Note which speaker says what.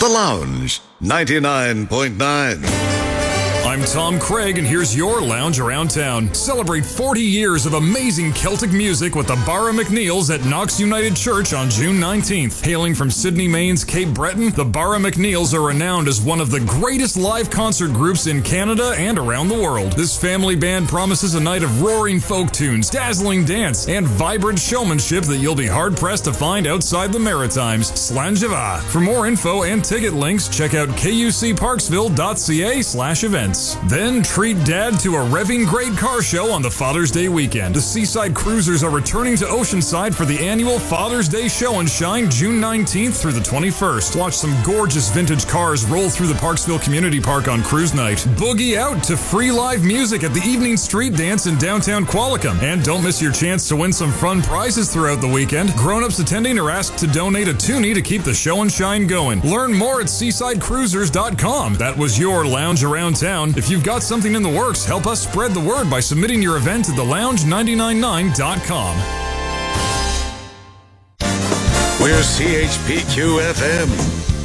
Speaker 1: The Lounge, 99.9.
Speaker 2: I'm Tom Craig, and here's your Lounge Around Town. Celebrate 40 years of amazing Celtic music with the Barra McNeils at Knox United Church on June 19th. Hailing from Sydney, Maine's Cape Breton, the Barra McNeils are renowned as one of the greatest live concert groups in Canada and around the world. This family band promises a night of roaring folk tunes, dazzling dance, and vibrant showmanship that you'll be hard-pressed to find outside the Maritimes. Slàinte. For more info and ticket links, check out kucparksville.ca/events. Then treat Dad to a revving great car show on the Father's Day weekend. The Seaside Cruisers are returning to Oceanside for the annual Father's Day Show and Shine June 19th through the 21st. Watch some gorgeous vintage cars roll through the Parksville Community Park on cruise night. Boogie out to free live music at the Evening Street Dance in downtown Qualicum. And don't miss your chance to win some fun prizes throughout the weekend. Grown-ups attending are asked to donate a toonie to keep the show and shine going. Learn more at seasidecruisers.com. That was your Lounge Around Town. If you've got something in the works, help us spread the word by submitting your event to thelounge999.com.
Speaker 1: We're CHPQ FM.